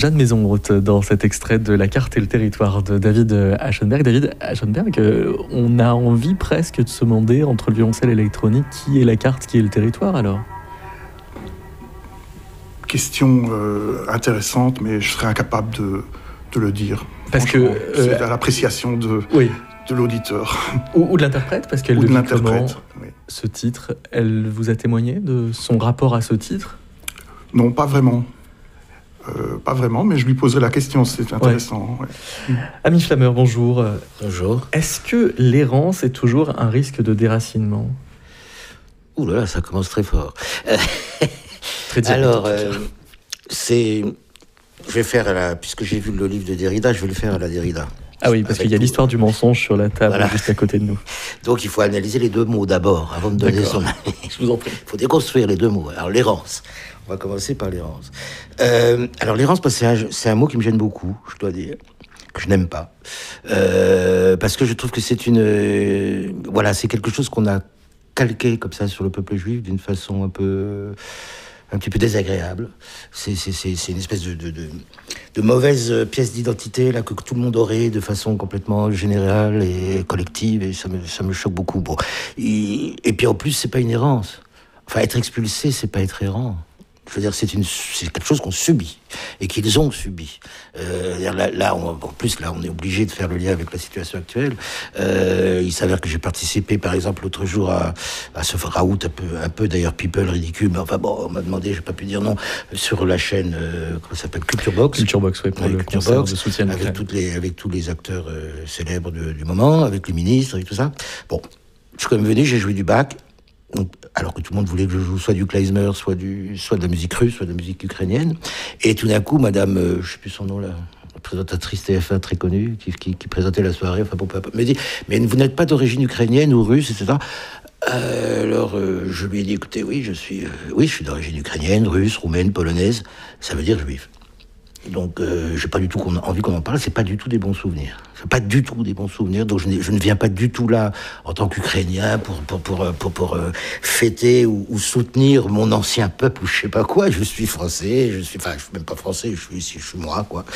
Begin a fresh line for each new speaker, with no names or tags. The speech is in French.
Jeanne Maison-Roth, dans cet extrait de La carte et le territoire de David Aschenberg. David Aschenberg, on a envie presque de se demander, entre le violoncelle électronique, qui est la carte, qui est le territoire alors ?
Question intéressante, mais je serais incapable de le dire.
Parce que
c'est à l'appréciation de l'auditeur.
Ou de l'interprète, parce qu'elle
ou
le
de
dit
l'interprète,
comment, ce titre. Elle vous a témoigné de son rapport à ce titre ?
Non, pas vraiment. Pas vraiment, mais je lui poserai la question, c'est intéressant. Ouais.
Ami Flammer, bonjour.
Bonjour.
Est-ce que l'errance est toujours un risque de déracinement ?
Ouh là là, ça commence très fort.
Très direct.
Alors, je vais faire, puisque j'ai vu le livre de Derrida, je vais le faire à la Derrida.
Ah oui, parce qu'il y a l'histoire du mensonge sur la table, juste à côté de nous.
Donc il faut analyser les deux mots d'abord, avant de donner son avis.
Je vous en prie.
Il faut déconstruire les deux mots. Alors l'errance, on va commencer par l'errance. Alors l'errance, c'est un mot qui me gêne beaucoup, je dois dire, que je n'aime pas. Parce que je trouve que c'est c'est quelque chose qu'on a calqué comme ça sur le peuple juif d'une façon un petit peu désagréable. C'est une espèce de mauvaise pièce d'identité là que tout le monde aurait de façon complètement générale et collective, et ça me choque beaucoup. Bon. Et puis en plus, c'est pas une errance. Enfin, être expulsé, c'est pas être errant. Je veux dire, c'est quelque chose qu'on subit et qu'ils ont subi. En plus, on est obligé de faire le lien avec la situation actuelle. Il s'avère que j'ai participé, par exemple, l'autre jour à ce raout un peu d'ailleurs people ridicule. Mais enfin bon, on m'a demandé, j'ai pas pu dire non, sur la chaîne comment ça s'appelle, Culture Box.
Culture Box, oui, pour le concert de soutien de
avec tous les acteurs célèbres du moment, avec les ministres, avec tout ça. Bon, je suis quand même venu, j'ai joué du Bach. Donc, alors que tout le monde voulait que je joue soit du klezmer, soit de la musique russe, soit de la musique ukrainienne. Et tout d'un coup, madame, je sais plus son nom là, la présentatrice TF1 très connue, qui présentait la soirée, enfin bon, me dit, mais vous n'êtes pas d'origine ukrainienne ou russe, etc. Alors, je lui ai dit, écoutez, oui, je suis d'origine ukrainienne, russe, roumaine, polonaise, ça veut dire juif. Donc, j'ai pas du tout envie qu'on en parle, c'est pas du tout des bons souvenirs. C'est pas du tout des bons souvenirs, donc je ne viens pas du tout là, en tant qu'Ukrainien, pour fêter ou soutenir mon ancien peuple ou je sais pas quoi. Je suis français, je suis même pas français, je suis moi, quoi.